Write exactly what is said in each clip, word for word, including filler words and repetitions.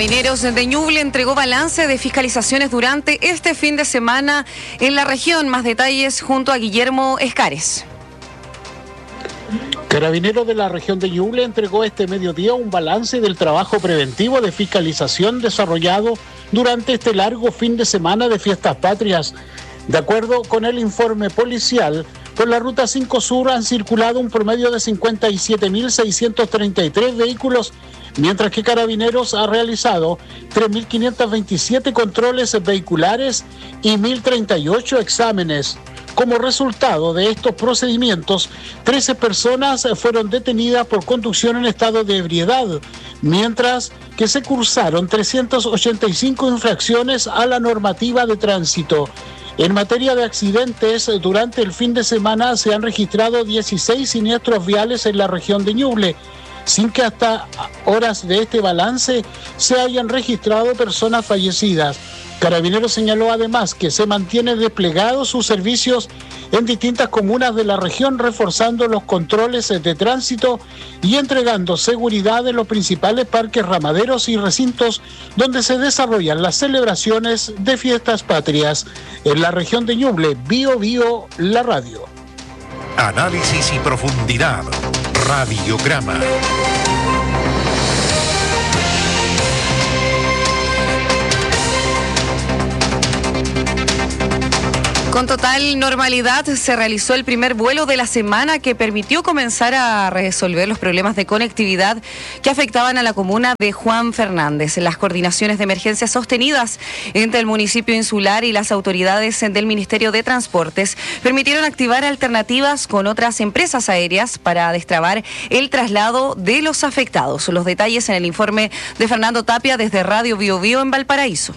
Carabineros de Ñuble entregó balance de fiscalizaciones durante este fin de semana en la región. Más detalles junto a Guillermo Escares. Carabineros de la región de Ñuble entregó este mediodía un balance del trabajo preventivo de fiscalización desarrollado durante este largo fin de semana de fiestas patrias. De acuerdo con el informe policial, por la Ruta cinco Sur han circulado un promedio de cincuenta y siete mil seiscientos treinta y tres vehículos, mientras que Carabineros ha realizado tres mil quinientos veintisiete controles vehiculares y mil treinta y ocho exámenes. Como resultado de estos procedimientos, trece personas fueron detenidas por conducción en estado de ebriedad, mientras que se cursaron trescientas ochenta y cinco infracciones a la normativa de tránsito. En materia de accidentes, durante el fin de semana se han registrado dieciséis siniestros viales en la región de Ñuble, sin que hasta horas de este balance se hayan registrado personas fallecidas. Carabineros señaló además que se mantienen desplegados sus servicios en distintas comunas de la región, reforzando los controles de tránsito y entregando seguridad en los principales parques ramaderos y recintos donde se desarrollan las celebraciones de fiestas patrias. En la región de Ñuble, Bio Bio, la radio. Análisis y profundidad. Radiograma. Con total normalidad se realizó el primer vuelo de la semana que permitió comenzar a resolver los problemas de conectividad que afectaban a la comuna de Juan Fernández. Las coordinaciones de emergencia sostenidas entre el municipio insular y las autoridades del Ministerio de Transportes permitieron activar alternativas con otras empresas aéreas para destrabar el traslado de los afectados. Los detalles en el informe de Fernando Tapia desde Radio Bio Bio en Valparaíso.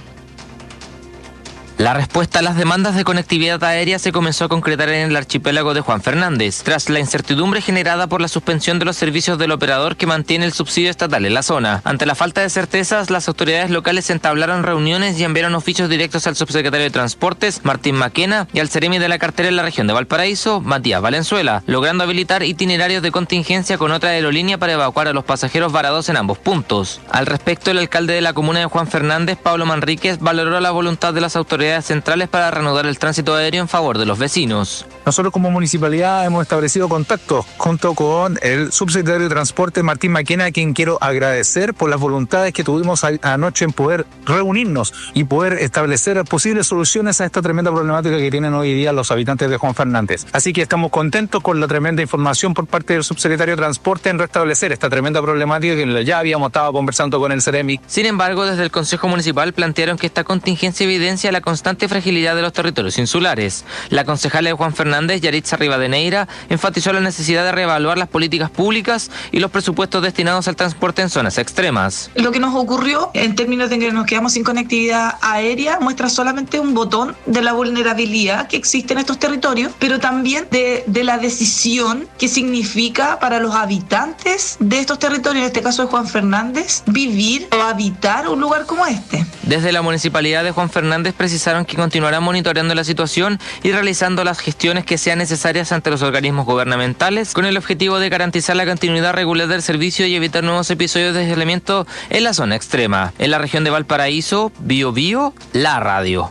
La respuesta a las demandas de conectividad aérea se comenzó a concretar en el archipiélago de Juan Fernández, tras la incertidumbre generada por la suspensión de los servicios del operador que mantiene el subsidio estatal en la zona. Ante la falta de certezas, las autoridades locales entablaron reuniones y enviaron oficios directos al subsecretario de Transportes, Martín Maquena, y al seremi de la cartera en la región de Valparaíso, Matías Valenzuela, logrando habilitar itinerarios de contingencia con otra aerolínea para evacuar a los pasajeros varados en ambos puntos. Al respecto, el alcalde de la comuna de Juan Fernández, Pablo Manríquez, valoró la voluntad de las autoridades centrales para reanudar el tránsito aéreo en favor de los vecinos. Nosotros como municipalidad hemos establecido contactos junto con el subsecretario de Transporte, Martín Maquena, a quien quiero agradecer por las voluntades que tuvimos anoche en poder reunirnos y poder establecer posibles soluciones a esta tremenda problemática que tienen hoy día los habitantes de Juan Fernández. Así que estamos contentos con la tremenda información por parte del subsecretario de Transporte en restablecer esta tremenda problemática que ya habíamos estado conversando con el seremi. Sin embargo, desde el Consejo Municipal plantearon que esta contingencia evidencia la constante fragilidad de los territorios insulares. La concejala de Juan Fernández, Yaritza Rivadeneira, enfatizó la necesidad de reevaluar las políticas públicas y los presupuestos destinados al transporte en zonas extremas. Lo que nos ocurrió en términos de que nos quedamos sin conectividad aérea muestra solamente un botón de la vulnerabilidad que existe en estos territorios, pero también de, de la decisión que significa para los habitantes de estos territorios, en este caso de Juan Fernández, vivir o habitar un lugar como este. Desde la Municipalidad de Juan Fernández precisaron que continuarán monitoreando la situación y realizando las gestiones que sean necesarias ante los organismos gubernamentales con el objetivo de garantizar la continuidad regular del servicio y evitar nuevos episodios de aislamiento en la zona extrema. En la región de Valparaíso, Bio Bio, la radio.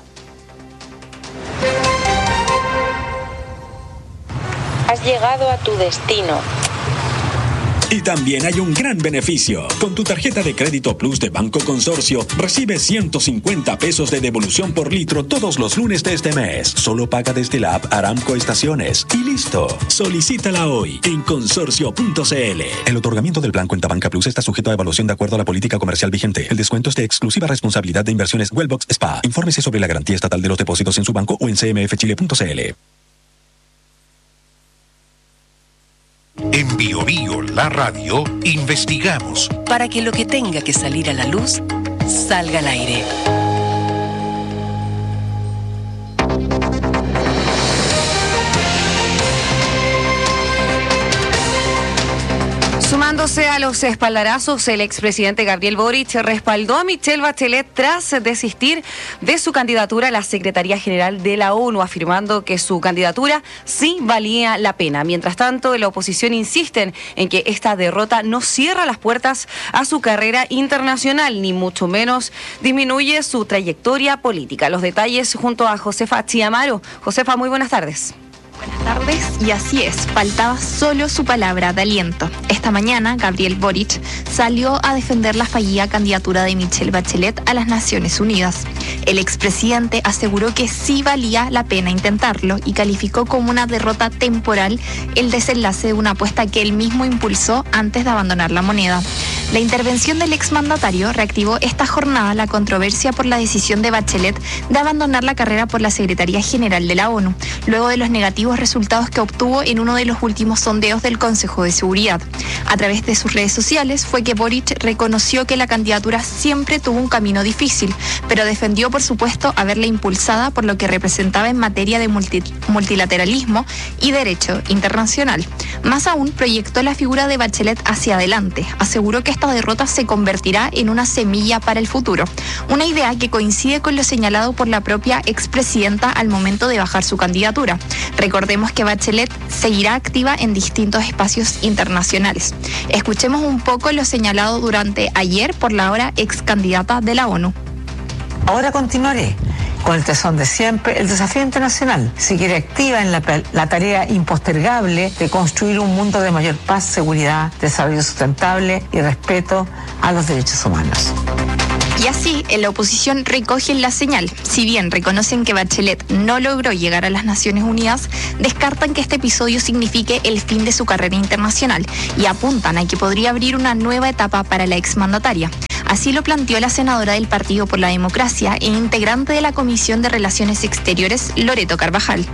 Has llegado a tu destino. Y también hay un gran beneficio. Con tu tarjeta de crédito Plus de Banco Consorcio, recibes ciento cincuenta pesos de devolución por litro todos los lunes de este mes. Solo paga desde la app Aramco Estaciones. Y listo. Solicítala hoy en consorcio punto c l. El otorgamiento del plan Cuenta Banca Plus está sujeto a evaluación de acuerdo a la política comercial vigente. El descuento es de exclusiva responsabilidad de Inversiones Wellbox Spa. Infórmese sobre la garantía estatal de los depósitos en su banco o en c m f chile punto c l. En Bio Bio, la radio, investigamos para que lo que tenga que salir a la luz salga al aire. Sumando Enfrentándose a los espaldarazos, el expresidente Gabriel Boric respaldó a Michelle Bachelet tras desistir de su candidatura a la Secretaría General de la ONU, afirmando que su candidatura sí valía la pena. Mientras tanto, la oposición insiste en que esta derrota no cierra las puertas a su carrera internacional, ni mucho menos disminuye su trayectoria política. Los detalles junto a Josefa Chiamaro. Josefa, muy buenas tardes. Buenas tardes, y así es, faltaba solo su palabra de aliento. Esta mañana, Gabriel Boric salió a defender la fallida candidatura de Michelle Bachelet a las Naciones Unidas. El expresidente aseguró que sí valía la pena intentarlo y calificó como una derrota temporal el desenlace de una apuesta que él mismo impulsó antes de abandonar la moneda. La intervención del exmandatario reactivó esta jornada la controversia por la decisión de Bachelet de abandonar la carrera por la Secretaría General de la ONU, luego de los negativos resultados que obtuvo en uno de los últimos sondeos del Consejo de Seguridad. A través de sus redes sociales fue que Boric reconoció que la candidatura siempre tuvo un camino difícil, pero defendió, por supuesto, haberla impulsada por lo que representaba en materia de multi- multilateralismo y derecho internacional. Más aún, proyectó la figura de Bachelet hacia adelante. Aseguró que esta derrota se convertirá en una semilla para el futuro, una idea que coincide con lo señalado por la propia expresidenta al momento de bajar su candidatura. Recordemos que Bachelet seguirá activa en distintos espacios internacionales. Escuchemos un poco lo señalado durante ayer por la ahora ex candidata de la ONU. Ahora continuaré con el tesón de siempre, el desafío internacional. Seguiré activa en la, la tarea impostergable de construir un mundo de mayor paz, seguridad, desarrollo sustentable y respeto a los derechos humanos. Y así, en la oposición recogen la señal. Si bien reconocen que Bachelet no logró llegar a las Naciones Unidas, descartan que este episodio signifique el fin de su carrera internacional y apuntan a que podría abrir una nueva etapa para la exmandataria. Así lo planteó la senadora del Partido por la Democracia e integrante de la Comisión de Relaciones Exteriores, Loreto Carvajal.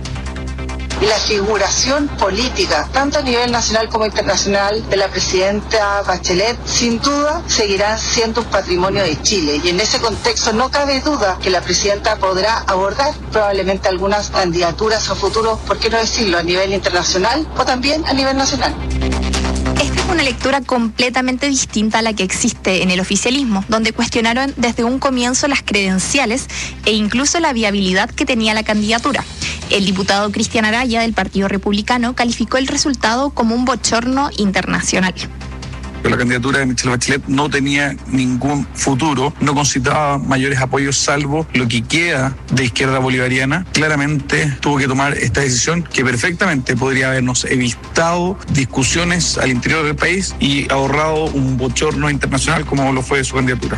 Y la figuración política, tanto a nivel nacional como internacional, de la presidenta Bachelet, sin duda seguirá siendo un patrimonio de Chile. Y en ese contexto no cabe duda que la presidenta podrá abordar probablemente algunas candidaturas a futuro, por qué no decirlo, a nivel internacional o también a nivel nacional. Esta es una lectura completamente distinta a la que existe en el oficialismo, donde cuestionaron desde un comienzo las credenciales e incluso la viabilidad que tenía la candidatura. El diputado Cristian Araya, del Partido Republicano, calificó el resultado como un bochorno internacional. La candidatura de Michelle Bachelet no tenía ningún futuro, no concitaba mayores apoyos salvo lo que queda de izquierda bolivariana. Claramente tuvo que tomar esta decisión que perfectamente podría habernos evitado discusiones al interior del país y ahorrado un bochorno internacional como lo fue su candidatura.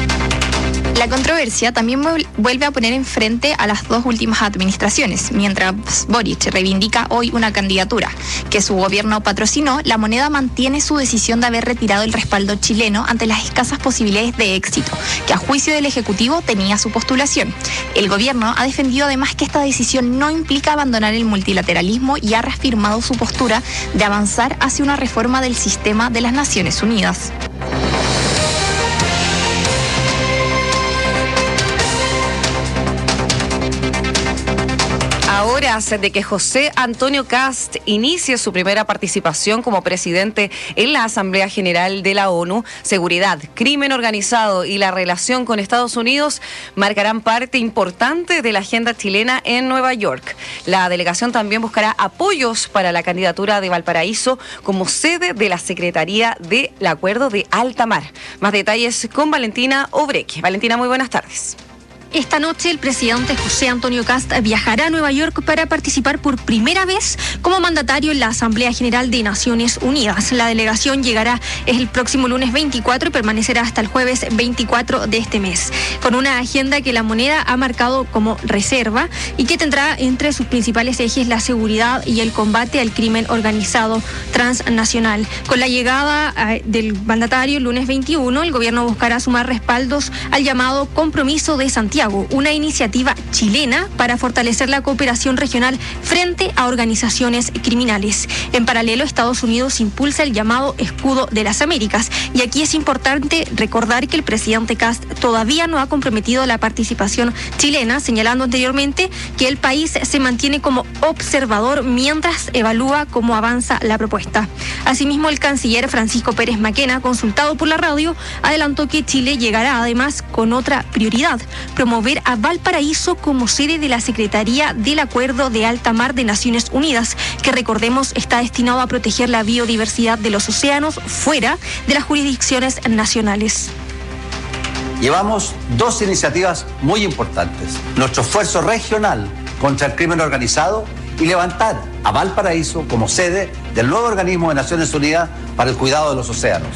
La controversia también vuelve a poner enfrente a las dos últimas administraciones. Mientras Boric reivindica hoy una candidatura que su gobierno patrocinó, la moneda mantiene su decisión de haber retirado el respaldo chileno ante las escasas posibilidades de éxito que a juicio del Ejecutivo tenía su postulación. El gobierno ha defendido además que esta decisión no implica abandonar el multilateralismo y ha reafirmado su postura de avanzar hacia una reforma del sistema de las Naciones Unidas. A horas de que José Antonio Kast inicie su primera participación como presidente en la Asamblea General de la ONU, seguridad, crimen organizado y la relación con Estados Unidos marcarán parte importante de la agenda chilena en Nueva York. La delegación también buscará apoyos para la candidatura de Valparaíso como sede de la Secretaría del Acuerdo de Alta Mar. Más detalles con Valentina Obreque. Valentina, muy buenas tardes. Esta noche el presidente José Antonio Kast viajará a Nueva York para participar por primera vez como mandatario en la Asamblea General de Naciones Unidas. La delegación llegará el próximo lunes veinticuatro y permanecerá hasta el jueves veinticuatro de este mes, con una agenda que la moneda ha marcado como reserva y que tendrá entre sus principales ejes la seguridad y el combate al crimen organizado transnacional. Con la llegada eh, del mandatario el lunes veintiuno, el gobierno buscará sumar respaldos al llamado Compromiso de Santiago, Santiago, una iniciativa chilena para fortalecer la cooperación regional frente a organizaciones criminales. En paralelo, Estados Unidos impulsa el llamado Escudo de las Américas. Y aquí es importante recordar que el presidente Kast todavía no ha comprometido la participación chilena, señalando anteriormente que el país se mantiene como observador mientras evalúa cómo avanza la propuesta. Asimismo, el canciller Francisco Pérez Maquena, consultado por la radio, adelantó que Chile llegará además con otra prioridad: promover a Valparaíso como sede de la Secretaría del Acuerdo de Alta Mar de Naciones Unidas, que recordemos está destinado a proteger la biodiversidad de los océanos fuera de las jurisdicciones nacionales. Llevamos dos iniciativas muy importantes: nuestro esfuerzo regional contra el crimen organizado y levantar a Valparaíso como sede del nuevo organismo de Naciones Unidas para el cuidado de los océanos.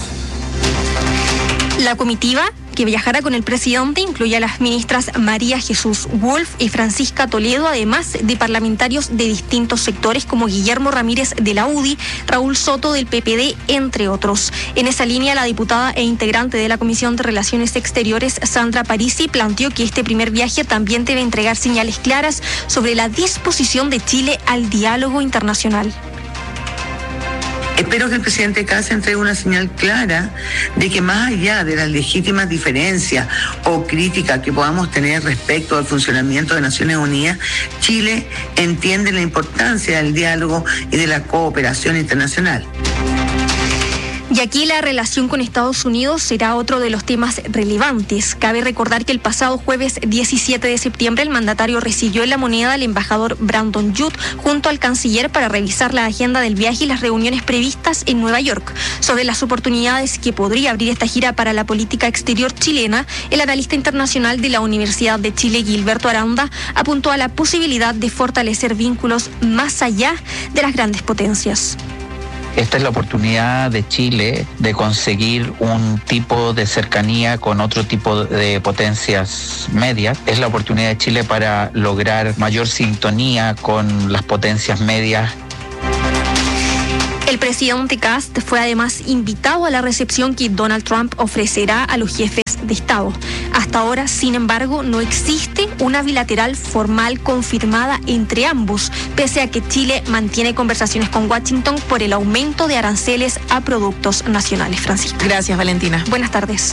La comitiva que viajará con el presidente incluye a las ministras María Jesús Wolf y Francisca Toledo, además de parlamentarios de distintos sectores como Guillermo Ramírez de la U D I, Raúl Soto del P P D, entre otros. En esa línea, la diputada e integrante de la Comisión de Relaciones Exteriores, Sandra Parisi, planteó que este primer viaje también debe entregar señales claras sobre la disposición de Chile al diálogo internacional. Espero que el presidente Kast entregue una señal clara de que más allá de las legítimas diferencias o críticas que podamos tener respecto al funcionamiento de Naciones Unidas, Chile entiende la importancia del diálogo y de la cooperación internacional. Y aquí la relación con Estados Unidos será otro de los temas relevantes. Cabe recordar que el pasado jueves diecisiete de septiembre el mandatario recibió en La Moneda al embajador Brandon Judd junto al canciller para revisar la agenda del viaje y las reuniones previstas en Nueva York. Sobre las oportunidades que podría abrir esta gira para la política exterior chilena, el analista internacional de la Universidad de Chile, Gilberto Aranda, apuntó a la posibilidad de fortalecer vínculos más allá de las grandes potencias. Esta es la oportunidad de Chile de conseguir un tipo de cercanía con otro tipo de potencias medias. Es la oportunidad de Chile para lograr mayor sintonía con las potencias medias. El presidente Kast fue además invitado a la recepción que Donald Trump ofrecerá a los jefes de Estado. Hasta ahora, sin embargo, no existe una bilateral formal confirmada entre ambos, pese a que Chile mantiene conversaciones con Washington por el aumento de aranceles a productos nacionales. Francisca. Gracias, Valentina. Buenas tardes.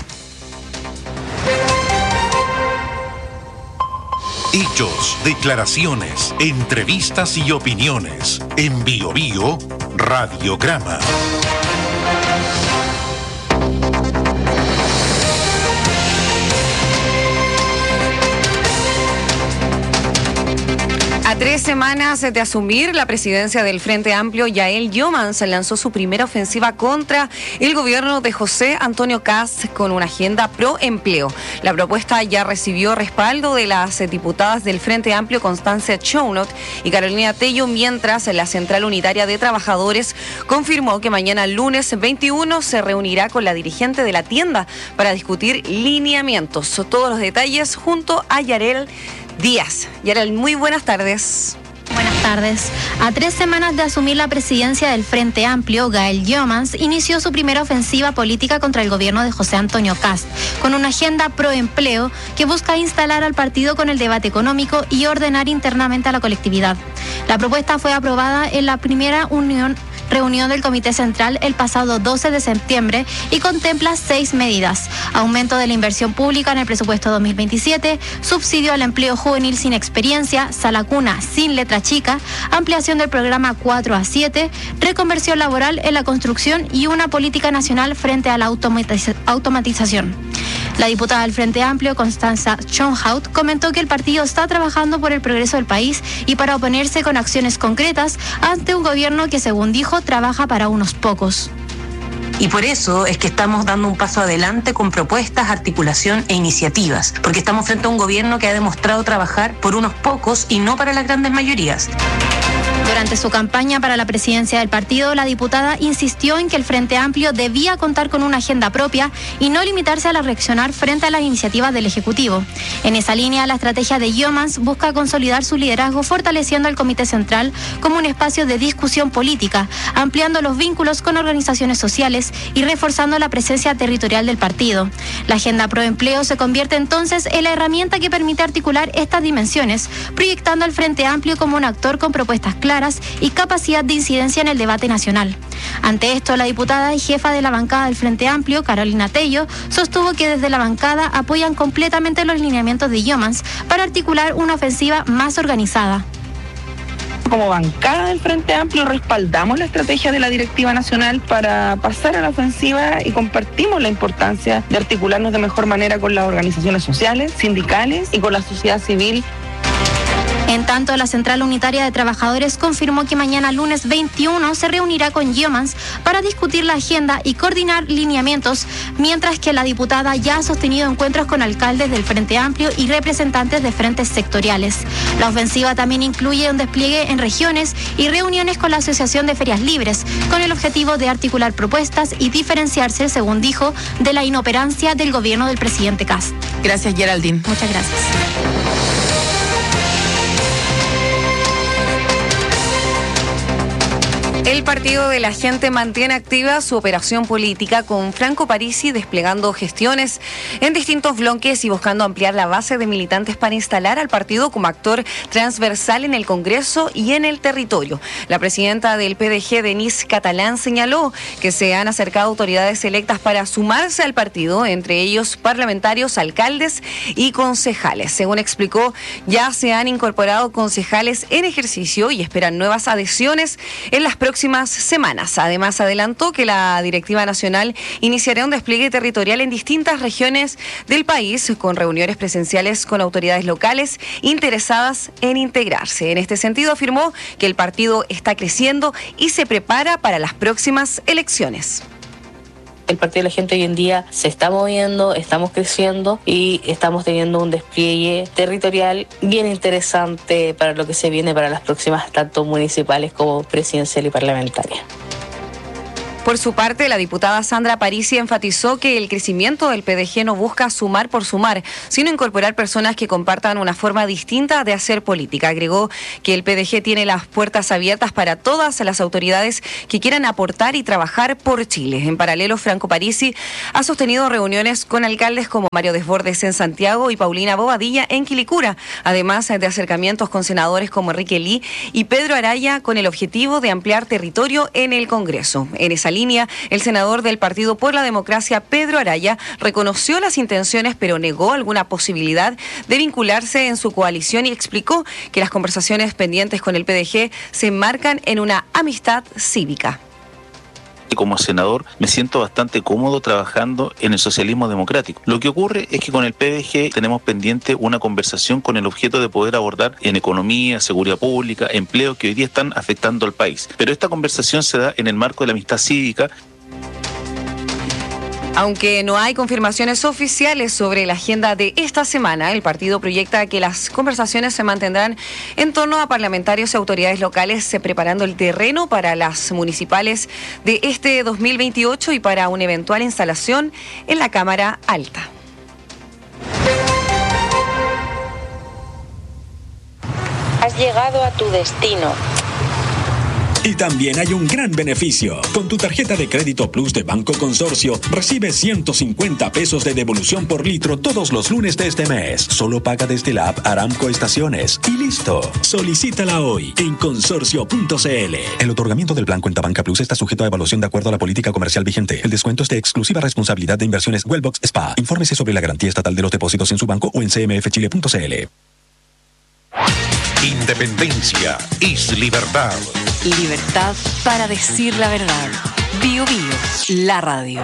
Hechos, declaraciones, entrevistas y opiniones. En Bio Bio, Radiograma. A tres semanas de asumir la presidencia del Frente Amplio, Yael Llomans lanzó su primera ofensiva contra el gobierno de José Antonio Kast con una agenda pro empleo. La propuesta ya recibió respaldo de las diputadas del Frente Amplio, Constancia Chounot y Carolina Tello, mientras la Central Unitaria de Trabajadores confirmó que mañana lunes veintiuno se reunirá con la dirigente de la tienda para discutir lineamientos. Todos los detalles junto a Yarel Díaz. Yarel, muy buenas tardes. Buenas tardes. A tres semanas de asumir la presidencia del Frente Amplio, Yael Llomans inició su primera ofensiva política contra el gobierno de José Antonio Kast, con una agenda pro empleo que busca instalar al partido con el debate económico y ordenar internamente a la colectividad. La propuesta fue aprobada en la primera unión reunión del Comité Central el pasado doce de septiembre y contempla seis medidas: aumento de la inversión pública en el presupuesto dos mil veintisiete, subsidio al empleo juvenil sin experiencia, sala cuna sin letra chica, ampliación del programa cuatro a siete, reconversión laboral en la construcción y una política nacional frente a la automatiz- automatización. La diputada del Frente Amplio, Constanza Chounot, comentó que el partido está trabajando por el progreso del país y para oponerse con acciones concretas ante un gobierno que, según dijo, trabaja para unos pocos. Y por eso es que estamos dando un paso adelante con propuestas, articulación e iniciativas, porque estamos frente a un gobierno que ha demostrado trabajar por unos pocos y no para las grandes mayorías. Durante su campaña para la presidencia del partido, la diputada insistió en que el Frente Amplio debía contar con una agenda propia y no limitarse a la reaccionar frente a las iniciativas del Ejecutivo. En esa línea, la estrategia de Yeomans busca consolidar su liderazgo fortaleciendo al Comité Central como un espacio de discusión política, ampliando los vínculos con organizaciones sociales y reforzando la presencia territorial del partido. La agenda pro empleo se convierte entonces en la herramienta que permite articular estas dimensiones, proyectando al Frente Amplio como un actor con propuestas claras y capacidad de incidencia en el debate nacional. Ante esto, la diputada y jefa de la bancada del Frente Amplio, Carolina Tello, sostuvo que desde la bancada apoyan completamente los lineamientos de Yeomans para articular una ofensiva más organizada. Como bancada del Frente Amplio respaldamos la estrategia de la Directiva Nacional para pasar a la ofensiva y compartimos la importancia de articularnos de mejor manera con las organizaciones sociales, sindicales y con la sociedad civil. En tanto, la Central Unitaria de Trabajadores confirmó que mañana lunes veintiuno se reunirá con Yeomans para discutir la agenda y coordinar lineamientos, mientras que la diputada ya ha sostenido encuentros con alcaldes del Frente Amplio y representantes de frentes sectoriales. La ofensiva también incluye un despliegue en regiones y reuniones con la Asociación de Ferias Libres, con el objetivo de articular propuestas y diferenciarse, según dijo, de la inoperancia del gobierno del presidente Kast. Gracias, Geraldine. Muchas gracias. El Partido de la Gente mantiene activa su operación política con Franco Parisi desplegando gestiones en distintos bloques y buscando ampliar la base de militantes para instalar al partido como actor transversal en el Congreso y en el territorio. La presidenta del P D G, Denise Catalán, señaló que se han acercado autoridades electas para sumarse al partido, entre ellos parlamentarios, alcaldes y concejales. Según explicó, ya se han incorporado concejales en ejercicio y esperan nuevas adhesiones en las próximas próximas semanas. Además, adelantó que la Directiva Nacional iniciará un despliegue territorial en distintas regiones del país con reuniones presenciales con autoridades locales interesadas en integrarse. En este sentido, afirmó que el partido está creciendo y se prepara para las próximas elecciones. El Partido de la Gente hoy en día se está moviendo, estamos creciendo y estamos teniendo un despliegue territorial bien interesante para lo que se viene para las próximas, tanto municipales como presidencial y parlamentaria. Por su parte, la diputada Sandra Parisi enfatizó que el crecimiento del P D G no busca sumar por sumar, sino incorporar personas que compartan una forma distinta de hacer política. Agregó que el P D G tiene las puertas abiertas para todas las autoridades que quieran aportar y trabajar por Chile. En paralelo, Franco Parisi ha sostenido reuniones con alcaldes como Mario Desbordes en Santiago y Paulina Bobadilla en Quilicura, además de acercamientos con senadores como Enrique Lee y Pedro Araya con el objetivo de ampliar territorio en el Congreso. En esa línea, el senador del Partido por la Democracia, Pedro Araya, reconoció las intenciones, pero negó alguna posibilidad de vincularse en su coalición y explicó que las conversaciones pendientes con el P D G se enmarcan en una amistad cívica. Como senador me siento bastante cómodo trabajando en el socialismo democrático. Lo que ocurre es que con el P D G tenemos pendiente una conversación con el objeto de poder abordar en economía, seguridad pública, empleo que hoy día están afectando al país. Pero esta conversación se da en el marco de la amistad cívica. Aunque no hay confirmaciones oficiales sobre la agenda de esta semana, el partido proyecta que las conversaciones se mantendrán en torno a parlamentarios y autoridades locales, preparando el terreno para las municipales de este dos mil veintiocho y para una eventual instalación en la Cámara Alta. Has llegado a tu destino. Y también hay un gran beneficio. Con tu tarjeta de crédito Plus de Banco Consorcio, recibes ciento cincuenta pesos de devolución por litro todos los lunes de este mes. Solo paga desde la app Aramco Estaciones. Y listo. Solicítala hoy en consorcio punto c l. El otorgamiento del plan Cuenta Banca Plus está sujeto a evaluación de acuerdo a la política comercial vigente. El descuento es de exclusiva responsabilidad de Inversiones Wellbox S P A. Infórmese sobre la garantía estatal de los depósitos en su banco o en c m f chile punto c l. Independencia es libertad. Libertad para decir la verdad. Bio Bio, la radio.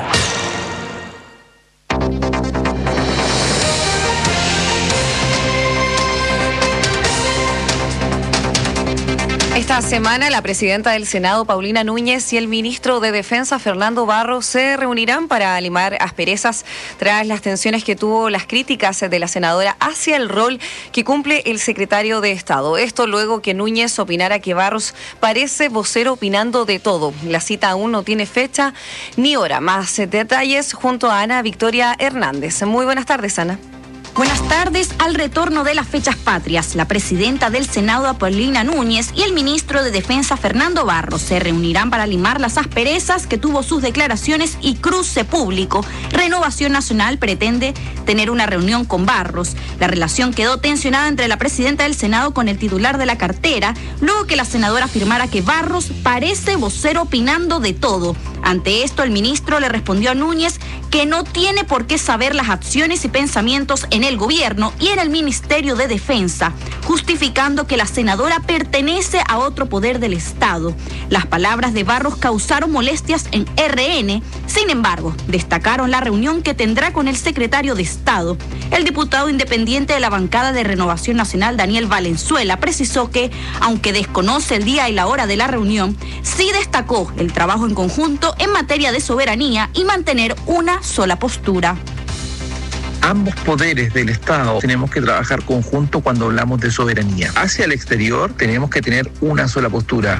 Estas Esta semana la presidenta del Senado, Paulina Núñez, y el ministro de Defensa, Fernando Barros, se reunirán para limar asperezas tras las tensiones que tuvo las críticas de la senadora hacia el rol que cumple el secretario de Estado. Esto luego que Núñez opinara que Barros parece vocero opinando de todo. La cita aún no tiene fecha ni hora. Más detalles junto a Ana Victoria Hernández. Muy buenas tardes, Ana. Buenas tardes. Al retorno de las fechas patrias, la presidenta del Senado, Paulina Núñez, y el ministro de Defensa, Fernando Barros, se reunirán para limar las asperezas que tuvo sus declaraciones y cruce público. Renovación Nacional pretende tener una reunión con Barros. La relación quedó tensionada entre la presidenta del Senado con el titular de la cartera, luego que la senadora afirmara que Barros parece vocero opinando de todo. Ante esto, el ministro le respondió a Núñez que no tiene por qué saber las acciones y pensamientos en el gobierno y en el Ministerio de Defensa, justificando que la senadora pertenece a otro poder del Estado. Las palabras de Barros causaron molestias en R N, sin embargo, destacaron la reunión que tendrá con el secretario de Estado. El diputado independiente de la bancada de Renovación Nacional, Daniel Valenzuela, precisó que, aunque desconoce el día y la hora de la reunión, sí destacó el trabajo en conjunto en materia de soberanía y mantener una sola postura. Ambos poderes del Estado tenemos que trabajar conjunto cuando hablamos de soberanía. Hacia el exterior tenemos que tener una sola postura.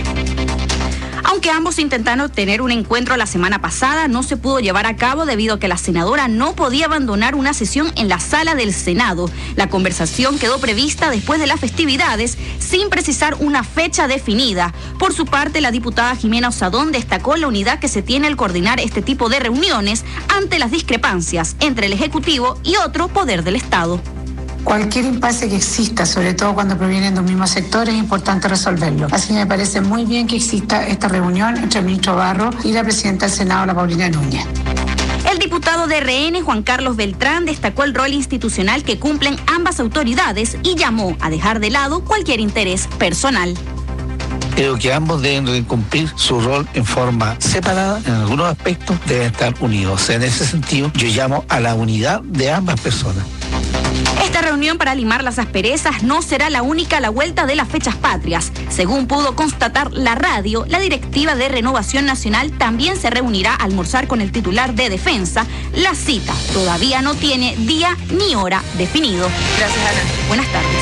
Aunque ambos intentaron tener un encuentro la semana pasada, no se pudo llevar a cabo debido a que la senadora no podía abandonar una sesión en la sala del Senado. La conversación quedó prevista después de las festividades, sin precisar una fecha definida. Por su parte, la diputada Jimena Osadón destacó la unidad que se tiene al coordinar este tipo de reuniones ante las discrepancias entre el Ejecutivo y otro poder del Estado. Cualquier impasse que exista, sobre todo cuando provienen de un mismo sector, es importante resolverlo. Así me parece muy bien que exista esta reunión entre el ministro Barros y la presidenta del Senado, la Paulina Núñez. El diputado de R N, Juan Carlos Beltrán, destacó el rol institucional que cumplen ambas autoridades y llamó a dejar de lado cualquier interés personal. Creo que ambos deben cumplir su rol en forma separada, en algunos aspectos deben estar unidos. En ese sentido, yo llamo a la unidad de ambas personas. Esta reunión para limar las asperezas no será la única a la vuelta de las fechas patrias. Según pudo constatar la radio, la directiva de Renovación Nacional también se reunirá a almorzar con el titular de Defensa. La cita todavía no tiene día ni hora definido. Gracias, Ana. Buenas tardes.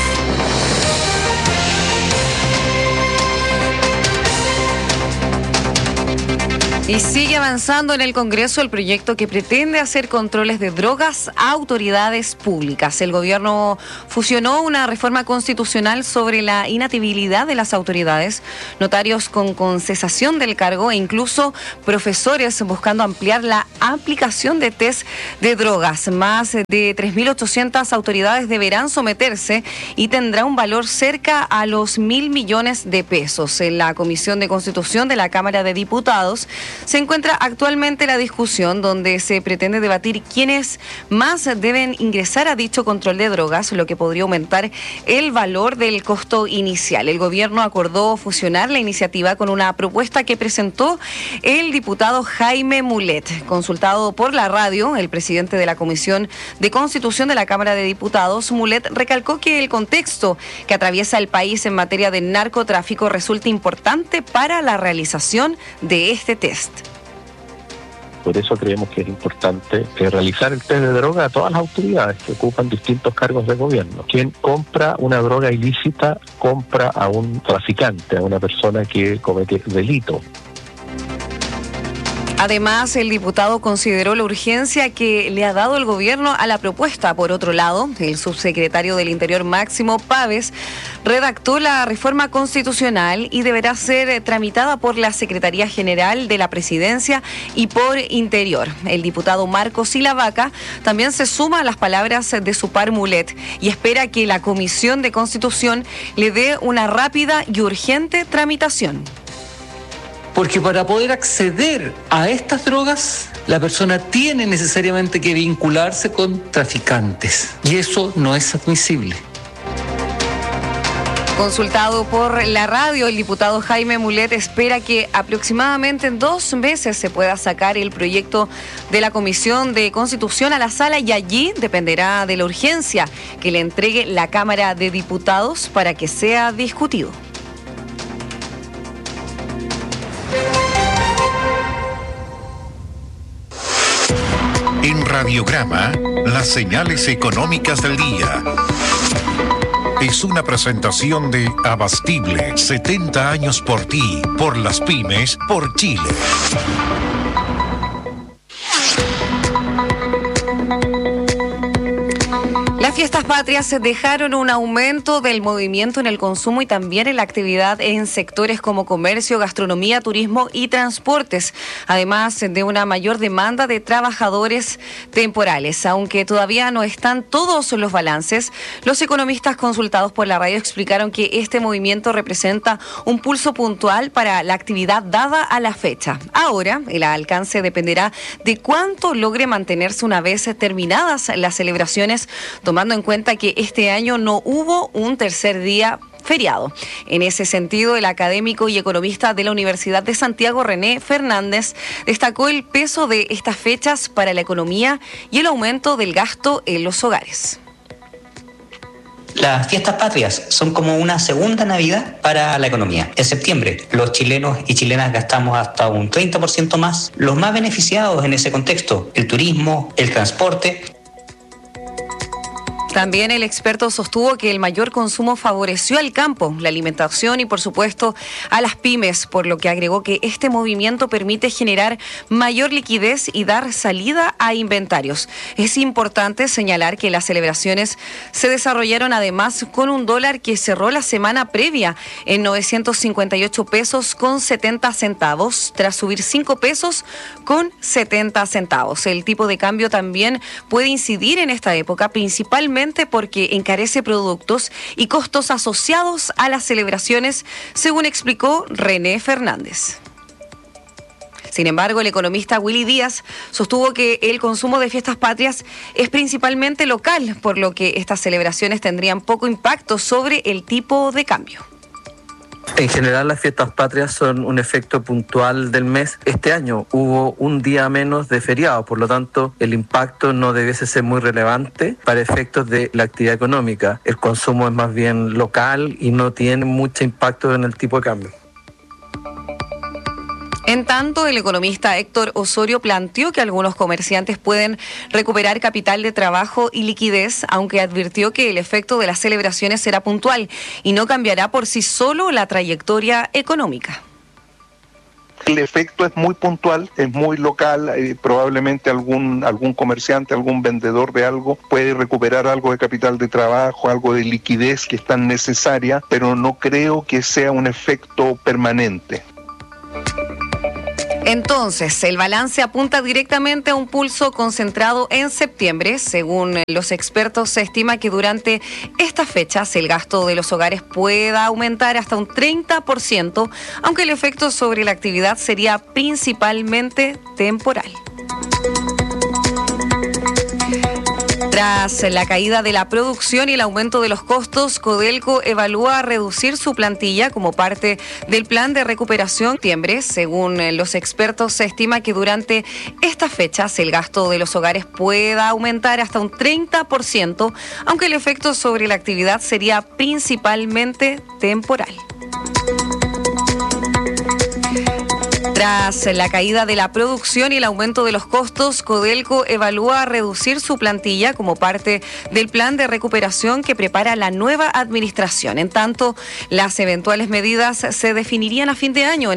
Y sigue avanzando en el Congreso el proyecto que pretende hacer controles de drogas a autoridades públicas. El gobierno fusionó una reforma constitucional sobre la inhabilitación de las autoridades, notarios con, con cesación del cargo e incluso profesores buscando ampliar la aplicación de test de drogas. Más de tres mil ochocientas autoridades deberán someterse y tendrá un valor cerca a los mil millones de pesos. En la Comisión de Constitución de la Cámara de Diputados se encuentra actualmente la discusión donde se pretende debatir quiénes más deben ingresar a dicho control de drogas, lo que podría aumentar el valor del costo inicial. El gobierno acordó fusionar la iniciativa con una propuesta que presentó el diputado Jaime Mulet. Consultado por la radio, el presidente de la Comisión de Constitución de la Cámara de Diputados, Mulet, recalcó que el contexto que atraviesa el país en materia de narcotráfico resulta importante para la realización de este test. Por eso creemos que es importante eh, realizar el test de droga a todas las autoridades que ocupan distintos cargos de gobierno. Quien compra una droga ilícita compra a un traficante, a una persona que comete delito. Además, el diputado consideró la urgencia que le ha dado el gobierno a la propuesta. Por otro lado, el subsecretario del Interior, Máximo Pávez, redactó la reforma constitucional y deberá ser tramitada por la Secretaría General de la Presidencia y por Interior. El diputado Marcos Silavaca también se suma a las palabras de su par Mulet y espera que la Comisión de Constitución le dé una rápida y urgente tramitación. Porque para poder acceder a estas drogas, la persona tiene necesariamente que vincularse con traficantes. Y eso no es admisible. Consultado por la radio, el diputado Jaime Mulet espera que aproximadamente en dos meses se pueda sacar el proyecto de la Comisión de Constitución a la sala y allí dependerá de la urgencia que le entregue la Cámara de Diputados para que sea discutido. Radiograma, las señales económicas del día. Es una presentación de Abastible, setenta años por ti, por las pymes, por Chile. Las fiestas patrias dejaron un aumento del movimiento en el consumo y también en la actividad en sectores como comercio, gastronomía, turismo y transportes, además de una mayor demanda de trabajadores temporales. Aunque todavía no están todos los balances, los economistas consultados por la radio explicaron que este movimiento representa un pulso puntual para la actividad dada a la fecha. Ahora, el alcance dependerá de cuánto logre mantenerse una vez terminadas las celebraciones, tomando en cuenta que este año no hubo un tercer día feriado. En ese sentido, el académico y economista de la Universidad de Santiago, René Fernández, destacó el peso de estas fechas para la economía y el aumento del gasto en los hogares. Las fiestas patrias son como una segunda Navidad para la economía. En septiembre, los chilenos y chilenas gastamos hasta un treinta por ciento más. Los más beneficiados en ese contexto, el turismo, el transporte. También el experto sostuvo que el mayor consumo favoreció al campo, la alimentación y, por supuesto, a las pymes, por lo que agregó que este movimiento permite generar mayor liquidez y dar salida a inventarios. Es importante señalar que las celebraciones se desarrollaron además con un dólar que cerró la semana previa en novecientos cincuenta y ocho pesos con setenta centavos, tras subir cinco pesos con setenta centavos. El tipo de cambio también puede incidir en esta época, principalmente porque encarece productos y costos asociados a las celebraciones, según explicó René Fernández. Sin embargo, el economista Willy Díaz sostuvo que el consumo de fiestas patrias es principalmente local, por lo que estas celebraciones tendrían poco impacto sobre el tipo de cambio. En general, las fiestas patrias son un efecto puntual del mes. Este año hubo un día menos de feriado, por lo tanto, el impacto no debiese ser muy relevante para efectos de la actividad económica. El consumo es más bien local y no tiene mucho impacto en el tipo de cambio. En tanto, el economista Héctor Osorio planteó que algunos comerciantes pueden recuperar capital de trabajo y liquidez, aunque advirtió que el efecto de las celebraciones será puntual y no cambiará por sí solo la trayectoria económica. El efecto es muy puntual, es muy local, eh, probablemente algún, algún comerciante, algún vendedor de algo puede recuperar algo de capital de trabajo, algo de liquidez que es tan necesaria, pero no creo que sea un efecto permanente. Entonces, el balance apunta directamente a un pulso concentrado en septiembre. Según los expertos, se estima que durante estas fechas el gasto de los hogares pueda aumentar hasta un treinta por ciento, aunque el efecto sobre la actividad sería principalmente temporal. Tras la caída de la producción y el aumento de los costos, Codelco evalúa reducir su plantilla como parte del plan de recuperación en septiembre. Según los expertos, se estima que durante estas fechas el gasto de los hogares pueda aumentar hasta un treinta por ciento, aunque el efecto sobre la actividad sería principalmente temporal. Tras la caída de la producción y el aumento de los costos, Codelco evalúa reducir su plantilla como parte del plan de recuperación que prepara la nueva administración. En tanto, las eventuales medidas se definirían a fin de año.